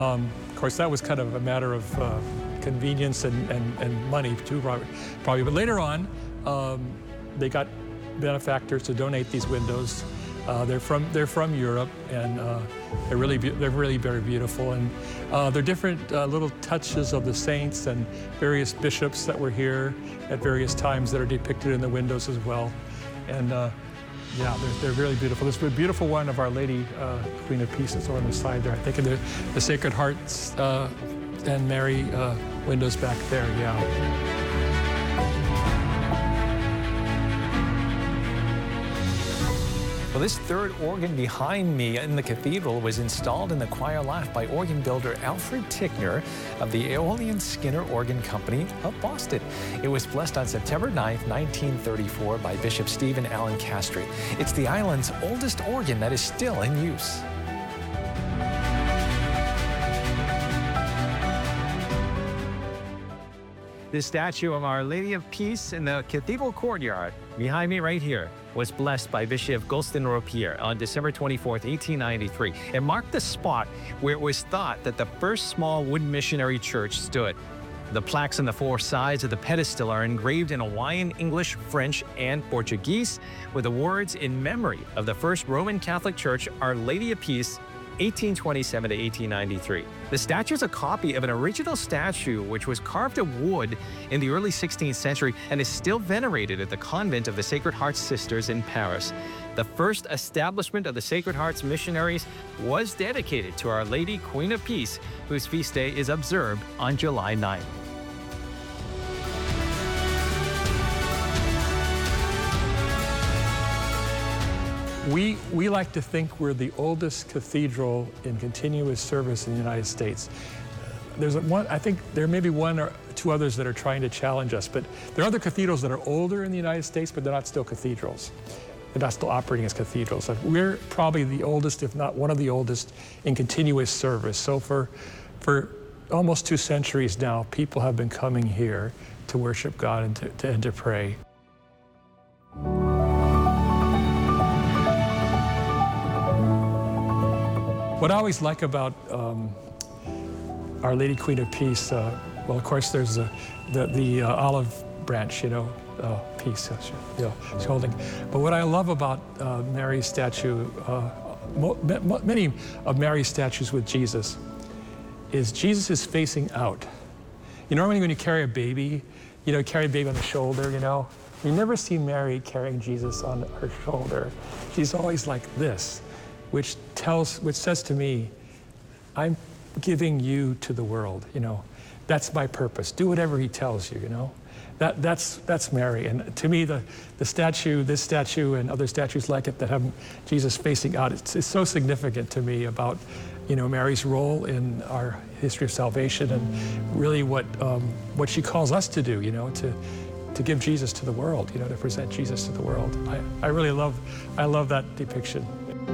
Of course, that was kind of a matter of convenience and money too, probably. But later on, they got benefactors to donate these windows. They're from Europe, and they're really very beautiful. And they're different little touches of the saints and various bishops that were here at various times that are depicted in the windows as well. And yeah, they're really beautiful. This is a beautiful one of Our Lady, Queen of Peace, that's on the side there. I think the Sacred Hearts and Mary windows back there, yeah. Well, this third organ behind me in the cathedral was installed in the choir loft by organ builder Alfred Tickner of the Aeolian Skinner Organ Company of Boston. It was blessed on September 9th, 1934 by Bishop Stephen Allen Castry. It's the island's oldest organ that is still in use. This statue of Our Lady of Peace in the cathedral courtyard behind me right here was blessed by Bishop Gulston Ropier on December 24th, 1893. It marked the spot where it was thought that the first small wooden missionary church stood. The plaques on the four sides of the pedestal are engraved in Hawaiian, English, French, and Portuguese with the words in memory of the first Roman Catholic Church, Our Lady of Peace, 1827 to 1893. The statue is a copy of an original statue which was carved of wood in the early 16th century and is still venerated at the convent of the Sacred Heart Sisters in Paris. The first establishment of the Sacred Heart's missionaries was dedicated to Our Lady, Queen of Peace, whose feast day is observed on July 9th. We like to think we're the oldest cathedral in continuous service in the United States. I think there may be one or two others that are trying to challenge us, but there are other cathedrals that are older in the United States, but they're not still cathedrals. They're not still operating as cathedrals. We're probably the oldest, if not one of the oldest, in continuous service. So for almost 2 centuries now, people have been coming here to worship God and to pray. What I always like about Our Lady Queen of Peace, well, of course, there's the olive branch, peace, she's holding. But what I love about Mary's statue, many of Mary's statues with Jesus, is Jesus is facing out. Normally when you carry a baby, carry a baby on the shoulder, you never see Mary carrying Jesus on her shoulder. She's always like this, which says to me, I'm giving you to the world, That's my purpose. Do whatever he tells you, That's Mary. And to me, this statue and other statues like it that have Jesus facing out, it's so significant to me about, Mary's role in our history of salvation and really what she calls us to do, to give Jesus to the world, to present Jesus to the world. I really love that depiction.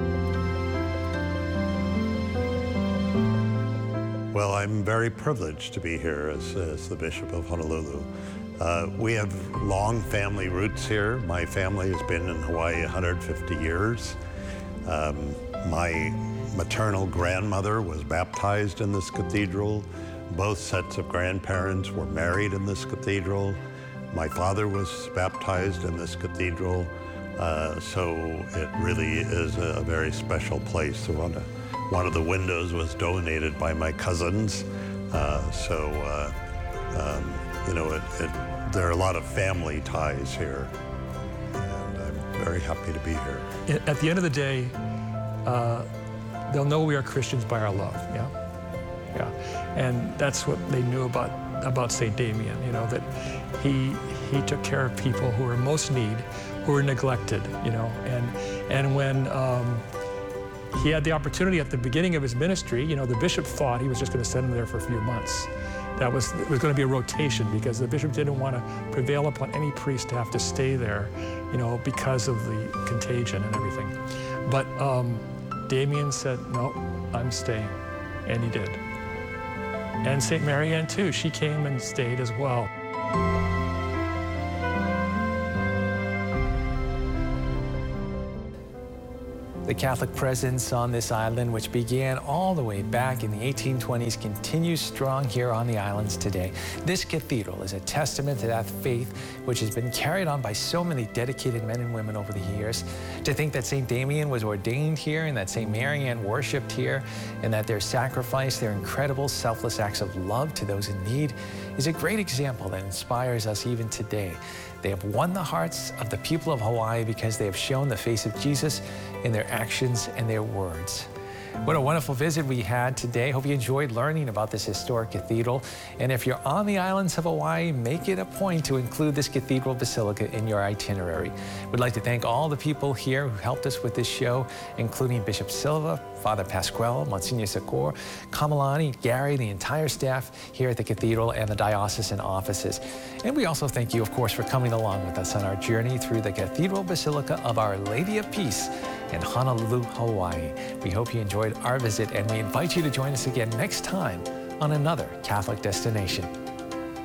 Well, I'm very privileged to be here as the Bishop of Honolulu. We have long family roots here. My family has been in Hawaii 150 years. My maternal grandmother was baptized in this cathedral. Both sets of grandparents were married in this cathedral. My father was baptized in this cathedral. So it really is a very special place. One of the windows was donated by my cousins. There are a lot of family ties here. And I'm very happy to be here. At the end of the day, they'll know we are Christians by our love, yeah? And that's what they knew about St. Damien, that he took care of people who were most need, who were neglected, and when he had the opportunity at the beginning of his ministry, the bishop thought he was just going to send him there for a few months. It was going to be a rotation because the bishop didn't want to prevail upon any priest to have to stay there, because of the contagion and everything. But Damien said, no, I'm staying, and he did. And St. Marianne too, she came and stayed as well. The Catholic presence on this island, which began all the way back in the 1820s, continues strong here on the islands today. This cathedral is a testament to that faith which has been carried on by so many dedicated men and women over the years. To think that St. Damien was ordained here and that St. Mary Ann worshipped here and that their sacrifice, their incredible selfless acts of love to those in need is a great example that inspires us even today. They have won the hearts of the people of Hawaii because they have shown the face of Jesus in their actions and their words. What a wonderful visit we had today. Hope you enjoyed learning about this historic cathedral. And if you're on the islands of Hawaii, make it a point to include this cathedral basilica in your itinerary. We'd like to thank all the people here who helped us with this show, including Bishop Silva, Father Pasquale, Monsignor Secor, Kamalani, Gary, the entire staff here at the cathedral and the diocesan offices. And we also thank you, of course, for coming along with us on our journey through the Cathedral Basilica of Our Lady of Peace in Honolulu, Hawaii. We hope you enjoyed our visit, and we invite you to join us again next time on another Catholic Destination.